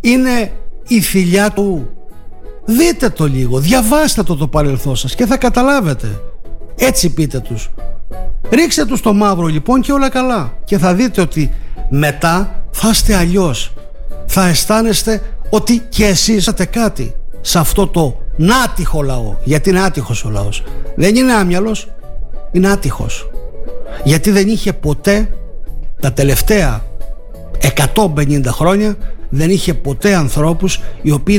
είναι η θηλιά του. Δείτε το λίγο, διαβάστε το παρελθόν σας και θα καταλάβετε. Έτσι πείτε τους. Ρίξτε τους το μαύρο λοιπόν και όλα καλά. Και θα δείτε ότι μετά θα είστε αλλιώς. Θα αισθάνεστε ότι και εσείς είσαστε κάτι σε αυτό το άτυχο λαό. Γιατί είναι άτυχος ο λαός. Δεν είναι άμυαλος, είναι άτυχος. Γιατί δεν είχε ποτέ τα τελευταία 150 χρόνια, δεν είχε ποτέ ανθρώπους οι οποίοι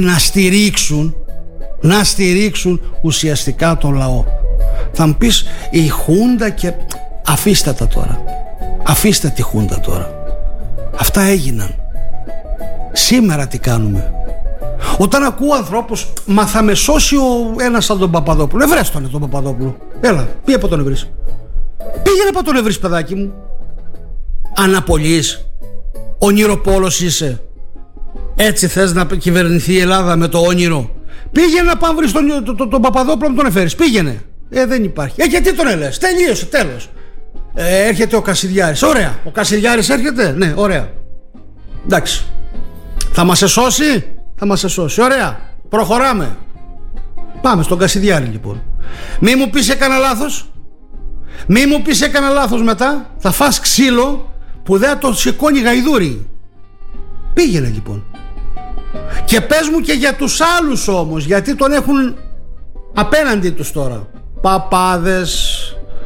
να στηρίξουν ουσιαστικά τον λαό. Θα μου πεις η Χούντα και αφήστε τα τώρα. Αφήστε τη Χούντα τώρα. Αυτά έγιναν. Σήμερα τι κάνουμε? Όταν ακούω ανθρώπους, μα θα με σώσει ένας σαν τον Παπαδόπουλο. Ευρες τον Παπαδόπουλο. Έλα, πήγε από τον ευρύς. Πήγαινε από τον ευρύς, παιδάκι μου. Αναπολύς. Ονειροπόλος είσαι. Έτσι θες να κυβερνηθεί η Ελλάδα με το όνειρο? Πήγαινε να πάμε βρεις τον Παπαδόπουλο να τον εφέρεις. Πήγαινε. Δεν υπάρχει. Γιατί τον έλες? Τελείωσε, τέλος. Έρχεται ο Κασιδιάρης. Ωραία. Ο Κασιδιάρης έρχεται. Ναι, ωραία. Εντάξει. Θα μας εσώσει? Θα μας εσώσει. Ωραία. Προχωράμε. Πάμε στον Κασιδιάρη λοιπόν. Μη μου πεις έκανα λάθος. Μη μου πεις έκανα λάθος μετά. Θα φας ξύλο που δεν το σηκώνει γαϊδούρι. Πήγαινε λοιπόν. Και πες μου και για τους άλλους όμως, γιατί τον έχουν απέναντι τους τώρα. Παπάδες,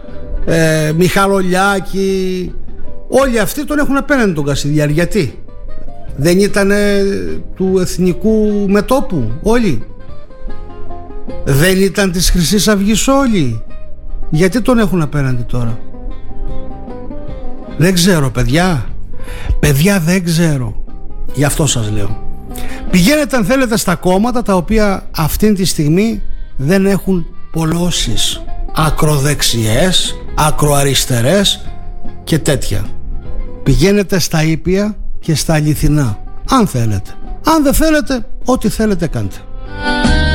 Μιχαλολιάκη, όλοι αυτοί τον έχουν απέναντι τον Κασιδιάρη. Γιατί? Δεν ήταν του Εθνικού Μετώπου όλοι? Δεν ήταν της Χρυσής Αυγής όλοι? Γιατί τον έχουν απέναντι τώρα? Δεν ξέρω παιδιά. Παιδιά δεν ξέρω. Γι' αυτό σας λέω. Πηγαίνετε αν θέλετε στα κόμματα τα οποία αυτή τη στιγμή δεν έχουν πολλώσεις, ακροδεξιές, ακροαριστερές και τέτοια. Πηγαίνετε στα ήπια και στα αληθινά, αν θέλετε. Αν δεν θέλετε, ό,τι θέλετε κάντε.